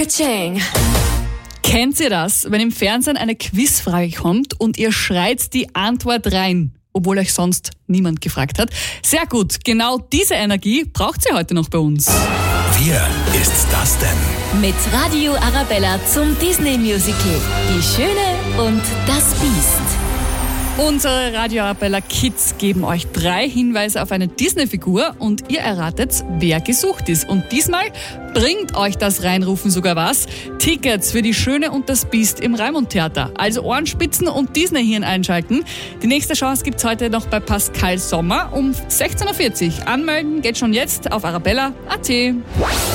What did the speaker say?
Ka-ching. Kennt ihr das, wenn im Fernsehen eine Quizfrage kommt und ihr schreit die Antwort rein, obwohl euch sonst niemand gefragt hat? Sehr gut, genau diese Energie braucht sie heute noch bei uns. Wer ist das denn? Mit Radio Arabella zum Disney-Musical Die Schöne und das Biest. Unsere Radio Arabella Kids geben euch 3 Hinweise auf eine Disney-Figur und ihr erratet, wer gesucht ist. Und diesmal bringt euch das Reinrufen sogar was. Tickets für Die Schöne und das Biest im Raimund-Theater. Also Ohrenspitzen und Disney-Hirn einschalten. Die nächste Chance gibt's heute noch bei Pascal Sommer um 16.40 Uhr. Anmelden geht schon jetzt auf arabella.at.